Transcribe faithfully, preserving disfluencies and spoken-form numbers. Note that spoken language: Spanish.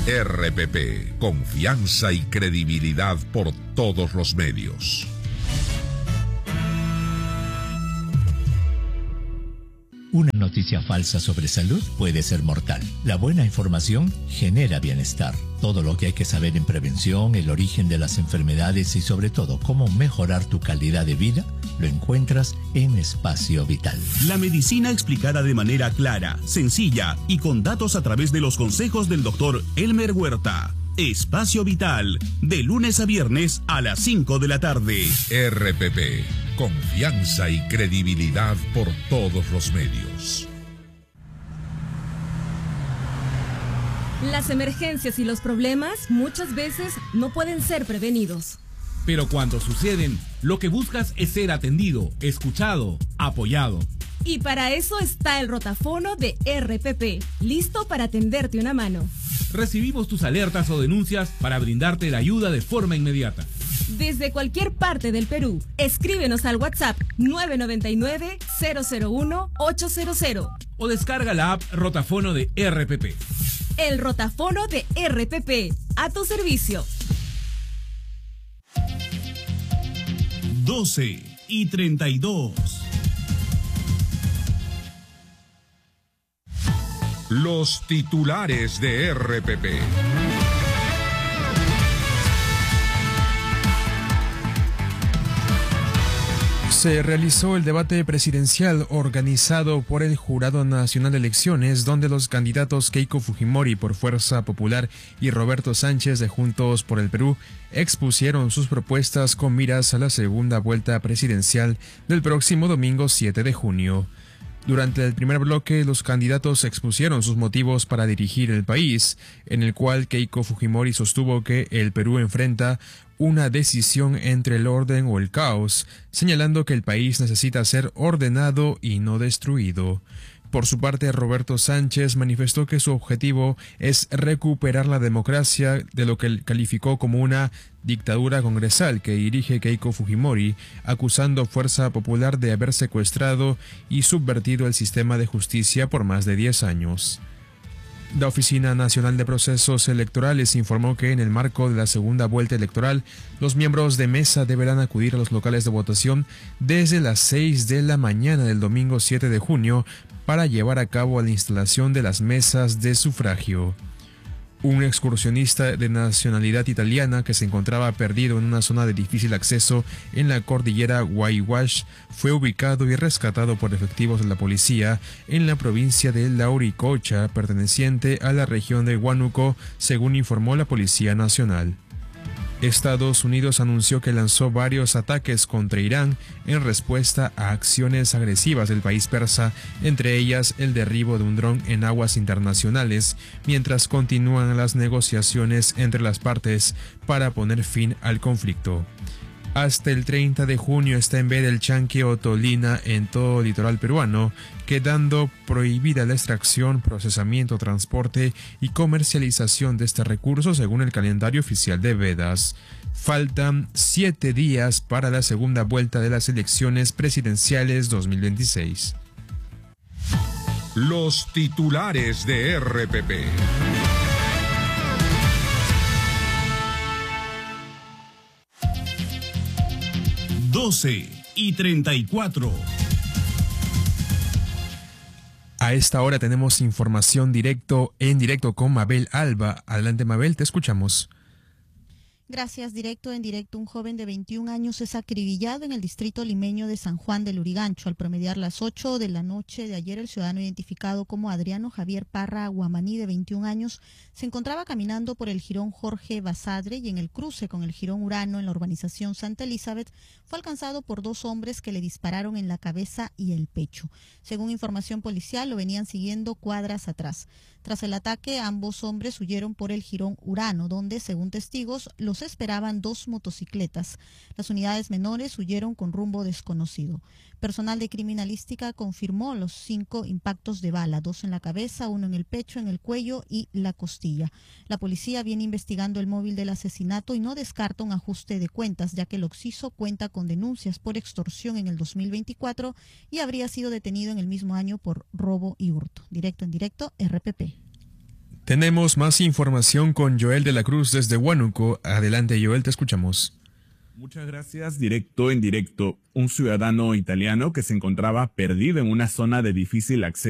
R P P, confianza y credibilidad por todos los medios. Una noticia falsa sobre salud puede ser mortal. La buena información genera bienestar. Todo lo que hay que saber en prevención, el origen de las enfermedades y sobre todo cómo mejorar tu calidad de vida, lo encuentras en Espacio Vital. La medicina explicada de manera clara, sencilla y con datos a través de los consejos del doctor Elmer Huerta. Espacio Vital, de lunes a viernes a las cinco de la tarde. R P P, confianza y credibilidad por todos los medios. Las emergencias y los problemas muchas veces no pueden ser prevenidos. Pero cuando suceden, lo que buscas es ser atendido, escuchado, apoyado. Y para eso está el rotafono de R P P, listo para tenderte una mano. Recibimos tus alertas o denuncias para brindarte la ayuda de forma inmediata. Desde cualquier parte del Perú, escríbenos al WhatsApp nueve nueve nueve, cero cero uno, ocho cero cero. O descarga la app Rotafono de R P P. El rotafono de R P P, a tu servicio. doce y treinta y dos. Los titulares de R P P. Se realizó el debate presidencial organizado por el Jurado Nacional de Elecciones, donde los candidatos Keiko Fujimori por Fuerza Popular y Roberto Sánchez de Juntos por el Perú expusieron sus propuestas con miras a la segunda vuelta presidencial del próximo domingo siete de junio. Durante el primer bloque, los candidatos expusieron sus motivos para dirigir el país, en el cual Keiko Fujimori sostuvo que el Perú enfrenta una decisión entre el orden o el caos, señalando que el país necesita ser ordenado y no destruido. Por su parte, Roberto Sánchez manifestó que su objetivo es recuperar la democracia de lo que él calificó como una dictadura congresal que dirige Keiko Fujimori, acusando Fuerza Popular de haber secuestrado y subvertido el sistema de justicia por más de diez años. La Oficina Nacional de Procesos Electorales informó que en el marco de la segunda vuelta electoral, los miembros de mesa deberán acudir a los locales de votación desde las seis de la mañana del domingo siete de junio para llevar a cabo la instalación de las mesas de sufragio. Un excursionista de nacionalidad italiana que se encontraba perdido en una zona de difícil acceso en la cordillera Huayhuash fue ubicado y rescatado por efectivos de la policía en la provincia de Lauricocha, perteneciente a la región de Huánuco, según informó la Policía Nacional. Estados Unidos anunció que lanzó varios ataques contra Irán en respuesta a acciones agresivas del país persa, entre ellas el derribo de un dron en aguas internacionales, mientras continúan las negociaciones entre las partes para poner fin al conflicto. Hasta el treinta de junio está en veda el chanque otolina en todo el litoral peruano, quedando prohibida la extracción, procesamiento, transporte y comercialización de este recurso según el calendario oficial de vedas. Faltan siete días para la segunda vuelta de las elecciones presidenciales dos mil veintiséis. Los titulares de R P P. doce y treinta y cuatro. A esta hora tenemos información directo en directo con Mabel Alba. Adelante, Mabel, te escuchamos. Gracias. Directo en directo, un joven de veintiún años es acribillado en el distrito limeño de San Juan del Lurigancho. Al promediar las ocho de la noche de ayer, el ciudadano identificado como Adriano Javier Parra Guamaní, de veintiún años, se encontraba caminando por el jirón Jorge Basadre y en el cruce con el jirón Urano en la urbanización Santa Elizabeth fue alcanzado por dos hombres que le dispararon en la cabeza y el pecho. Según información policial, lo venían siguiendo cuadras atrás. Tras el ataque, ambos hombres huyeron por el jirón Urano, donde, según testigos, los esperaban dos motocicletas. Las unidades menores huyeron con rumbo desconocido. Personal de criminalística confirmó los cinco impactos de bala, dos en la cabeza, uno en el pecho, en el cuello y la costilla. La policía viene investigando el móvil del asesinato y no descarta un ajuste de cuentas, ya que el occiso cuenta con denuncias por extorsión en el dos mil veinticuatro y habría sido detenido en el mismo año por robo y hurto. Directo en directo, R P P. Tenemos más información con Joel de la Cruz desde Huánuco. Adelante, Joel, te escuchamos. Muchas gracias. Directo en directo. Un ciudadano italiano que se encontraba perdido en una zona de difícil acceso